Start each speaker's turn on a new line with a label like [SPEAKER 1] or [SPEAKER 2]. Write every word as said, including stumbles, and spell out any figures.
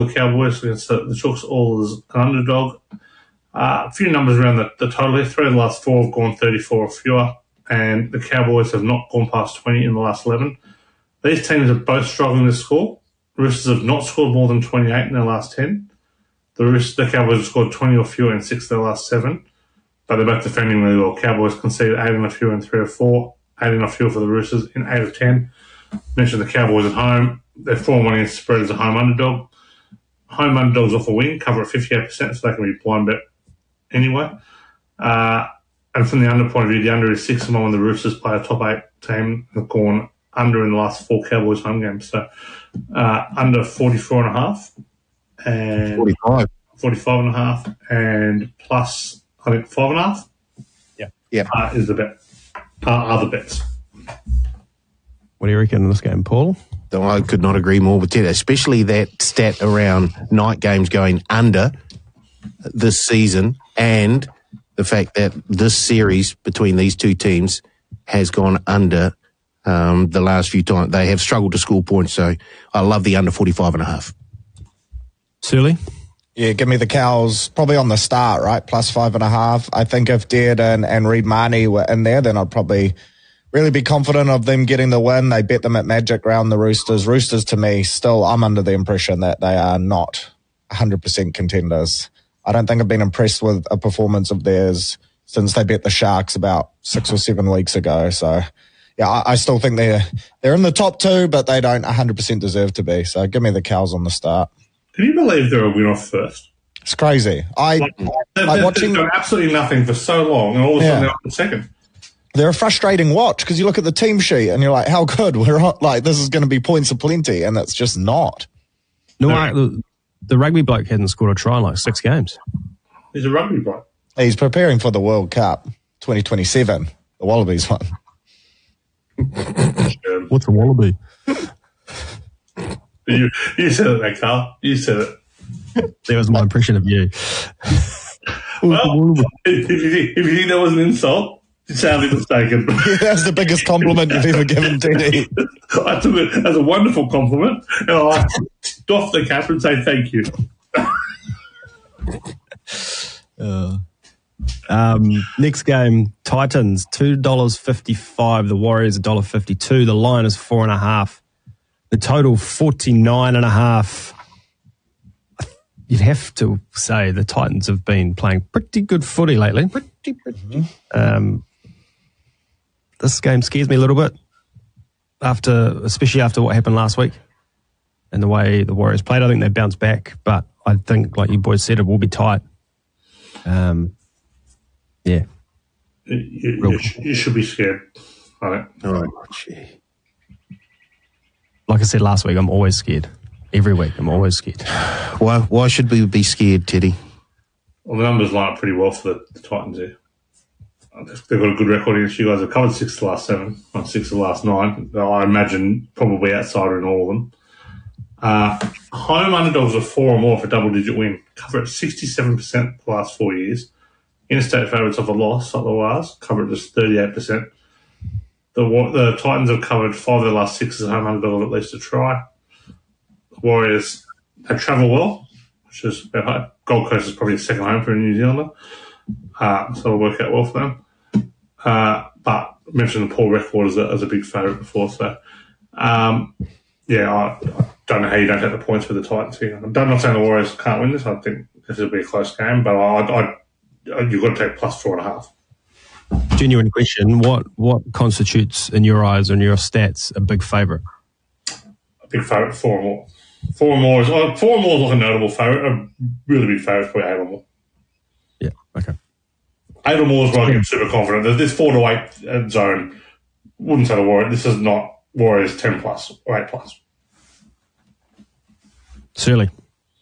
[SPEAKER 1] the Cowboys against the, the Chooks, all as an underdog. Uh, a few numbers around the, the total here. Three of the last four have gone thirty-four or fewer, and the Cowboys have not gone past twenty in the last eleven. These teams are both struggling to score. The Roosters have not scored more than twenty-eight in their last ten. The Roosters, the Cowboys have scored twenty or fewer in six of their last seven, but they're both defending really well. Cowboys conceded eight or fewer in three or four, eight or fewer for the Roosters in eight of ten. Mentioned the Cowboys at home. They're four and one against spread as a home underdog. Home underdogs off a win, cover at fifty-eight percent, so they can be blind bet anyway. Uh, and from the under point of view, the under is six and one when the Roosters play a top eight team and have gone under in the last four Cowboys home games. So uh, under forty-four and a half and
[SPEAKER 2] forty-five.
[SPEAKER 1] forty-five and a half and plus, I think, five and a half.
[SPEAKER 2] Yeah. Yeah.
[SPEAKER 1] Uh, is the bet. Uh, other bets.
[SPEAKER 3] What do you reckon in this game, Paul?
[SPEAKER 2] I could not agree more with Ted, especially that stat around night games going under this season and the fact that this series between these two teams has gone under um, the last few times. They have struggled to score points, so I love the under forty-five and a half.
[SPEAKER 3] Surly?
[SPEAKER 4] Yeah, give me the Cows probably on the start, right? Plus five and a half. I think if Dead and, and Reed Marnie were in there, then I'd probably really be confident of them getting the win. They bet them at Magic Round, the Roosters. Roosters, to me, still, I'm under the impression that they are not one hundred percent contenders. I don't think I've been impressed with a performance of theirs since they bet the Sharks about six or seven weeks ago. So, yeah, I, I still think they're they're in the top two, but they don't one hundred percent deserve to be. So give me the Cows on the start.
[SPEAKER 1] Can you believe they're a win off first?
[SPEAKER 4] It's crazy. I
[SPEAKER 1] like, they've,
[SPEAKER 4] like
[SPEAKER 1] they've,
[SPEAKER 4] watching
[SPEAKER 1] they've done absolutely nothing for so long, and all of a sudden
[SPEAKER 4] Yeah.
[SPEAKER 1] they're on second.
[SPEAKER 4] They're a frustrating watch because you look at the team sheet and you're like, how good? We're on, like, this is going to be points aplenty, and it's just not.
[SPEAKER 3] No,
[SPEAKER 1] No.
[SPEAKER 3] I, the, the rugby bloke hasn't scored a try in like six games.
[SPEAKER 1] He's a rugby bloke.
[SPEAKER 4] He's preparing for the World Cup twenty twenty-seven, the Wallabies one.
[SPEAKER 1] Um,
[SPEAKER 3] What's a wallaby?
[SPEAKER 1] you, you said it, there, Carl. You said it.
[SPEAKER 3] That was my impression of you.
[SPEAKER 1] Well, if you, think, if you think that was an insult, you're sadly mistaken.
[SPEAKER 4] That's the biggest compliment you've ever given, Teddy.
[SPEAKER 1] I took it as a wonderful compliment, and I doff the cap and say thank you.
[SPEAKER 3] Uh, um, next game, Titans, two dollars fifty-five. The Warriors, one dollar fifty-two. The line is four and a half. The total, forty-nine and a half. You'd have to say the Titans have been playing pretty good footy lately. Pretty, pretty. Um, this game scares me a little bit, after, especially after what happened last week and the way the Warriors played. I think they bounced back, but I think, like you boys said, it will be tight. Um, yeah.
[SPEAKER 1] You, you, you, sh- you should be scared. I don't.
[SPEAKER 2] Oh, gee.
[SPEAKER 3] Like I said last week, I'm always scared. Every week, I'm always scared.
[SPEAKER 2] Why, why should we be scared, Teddy?
[SPEAKER 1] Well, the numbers line up pretty well for the, the Titans here. They've got a good record against you guys. They've covered six of the last seven, not six of the last nine. I imagine probably outsider in all of them. Uh, home underdogs are four or more for double-digit win. Cover at sixty-seven percent the last four years. Interstate favourites of a loss, like the Wars, cover at just thirty-eight percent. The the Titans have covered five of their last six as home underdogs, at least a try. The Warriors, they travel well, which is about high. Gold Coast is probably the second home for a New Zealander. Uh, so it'll work out well for them. Uh, but I mentioned the poor record as a, as a big favourite before. So, um, yeah, I, I don't know how you don't take the points for the Titans here. I'm not saying the Warriors can't win this. I think this will be a close game, but I, I, I, you've got to take plus four and a half.
[SPEAKER 3] Genuine question. What what constitutes, in your eyes and your stats, a big favourite?
[SPEAKER 1] A big favourite, four or more. Four or more is, well, four or more is like a notable favourite. A really big favourite is probably eight or more.
[SPEAKER 3] Yeah, okay.
[SPEAKER 1] Eight or more is where I get super confident. There's this four to eight zone. Wouldn't say the Warriors. This is not Warriors ten plus or eight plus.
[SPEAKER 3] Surely.